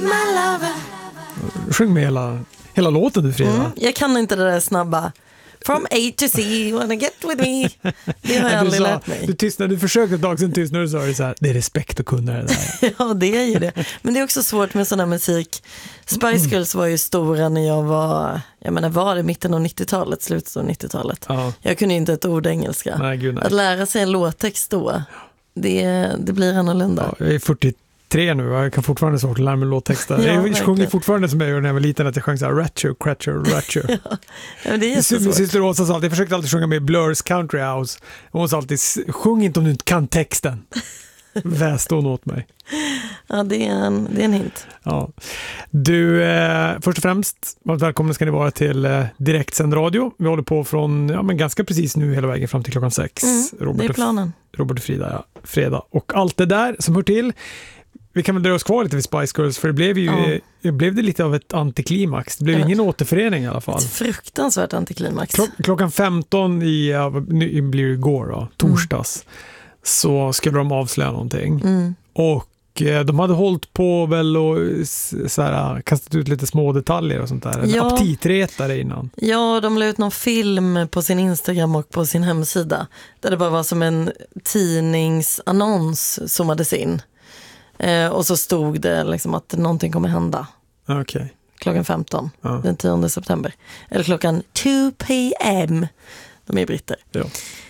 My lover. Sjung med hela låten du, Frida. Jag kan inte det där snabba. From A to C, you wanna get with me. Det har jag aldrig lärt mig. Du tystnade, du försökte ett tag sedan tystnade och så sa du så här, det är respekt att kunna det där. Ja, det är ju det. Men det är också svårt med sån här musik. Spice Girls var ju stora när jag var i mitten av 90-talet, slutet av 90-talet. Ja. Jag kunde inte ett ord engelska. Nej, gud, nej. Att lära sig en låttext då, det blir annorlunda. Ja, jag är 43 nu och jag kan fortfarande svårt att lära mig låttexter. Ja, jag verkligen. sjunger fortfarande som jag gjorde när jag var liten, att jag sjöng så här ratchet. Ja, men det är Min jättesvårt. syster Åsa sa alltid, jag försökte alltid sjunga med Blurs Country House. Och hon sa alltid, sjung inte om du inte kan texten. Väste hon åt mig. Ja, det är en hint. Ja. Du, först och främst, välkomna ska ni vara till direktsänd radio. Vi håller på från, men ganska precis nu hela vägen fram till klockan 6. Det är planen. Robert och Frida, ja. Fredag. Och allt det där som hör till. Vi kan väl dra oss kvar lite vid Spice Girls, för det blev ju blev det lite av ett antiklimax. Det blev ingen återförening i alla fall. Ett fruktansvärt antiklimax. Klockan 15 nu blir det igår då, torsdags, så skulle de avslöja någonting. Och de hade hållit på väl och så här, kastat ut lite små detaljer och sånt där. Ja. Aptitretare innan. Ja, de la ut någon film på sin Instagram och på sin hemsida. Där det bara var som en tidningsannons zoomades in. Och så stod det liksom att någonting kommer hända. Okay. Klockan 15, den 10 september. Eller klockan 2 p.m. De är britter. Ja.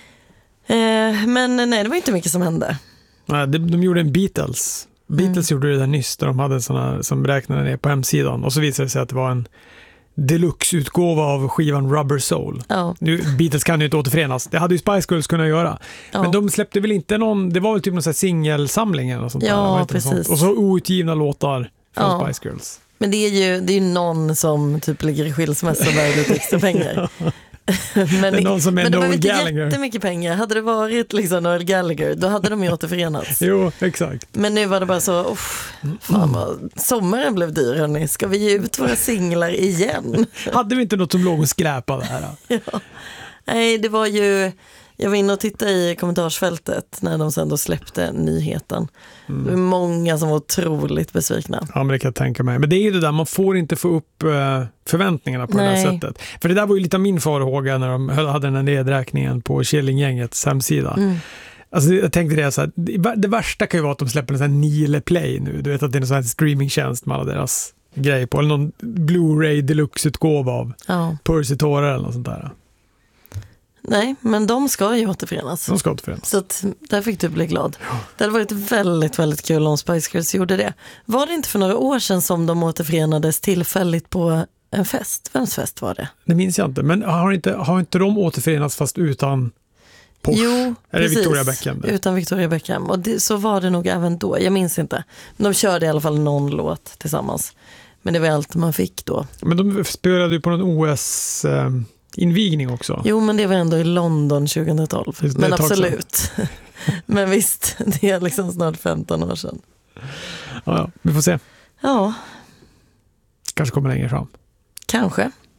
Men nej, det var inte mycket som hände. Nej, de gjorde en Beatles. Beatles gjorde det där nyss, där de hade såna som räknade ner på hemsidan. Och så visade det sig att det var en deluxe-utgåva av skivan Rubber Soul. Ja. Nu, Beatles kan ju inte återförenas. Det hade ju Spice Girls kunnat göra. Ja. Men de släppte väl inte någon, det var väl typ någon sån här singelsamling eller något sånt där. Ja, precis. Och så outgivna låtar från Spice Girls. Men det är ju någon som typ ligger i skilsmässa och behöver lite extra pengar. Men det är någon som är men de Noel har inte Gallagher. Jättemycket pengar. Hade det varit liksom Noel Gallagher, då hade de ju återförenats. Jo, exakt. Men nu var det bara så, fan vad sommaren blev dyr, hörni. Ska vi ge ut våra singlar igen? Hade vi inte något som låg och skräpade här? Ja. Nej, det var ju, jag var inne och tittade i kommentarsfältet när de sen då släppte nyheten. Det var många som var otroligt besvikna. Ja, men det kan jag tänka mig. Men det är ju det där, man får inte få upp förväntningarna på det här sättet. För det där var ju lite av min farhåga när de hade den här nedräkningen på Killinggängets hemsida. Alltså jag tänkte det så här, det värsta kan ju vara att de släpper en sån här Nile Play nu. Du vet att det är en sån här streamingtjänst med alla deras grejer på. Eller någon Blu-ray deluxe-utgåva av Percy Tårar eller något sånt där. Nej, men de ska ju återförenas. De ska återförenas. Så att där fick du bli glad. Det hade varit väldigt, väldigt kul om Spice Girls gjorde det. Var det inte för några år sedan som de återförenades tillfälligt på en fest? Vems fest var det? Det minns jag inte. Men har inte de återförenats fast utan Porsche? Jo, eller precis. Victoria Beckham? Utan Victoria Beckham. Och så var det nog även då. Jag minns inte. De körde i alla fall någon låt tillsammans. Men det var allt man fick då. Men de spelade ju på någon OS... invigning också. Jo, men det var ändå i London 2012. Men absolut. Men visst, det är liksom snart 15 år sedan. Ja, vi får se. Ja. Kanske kommer längre fram. Kanske.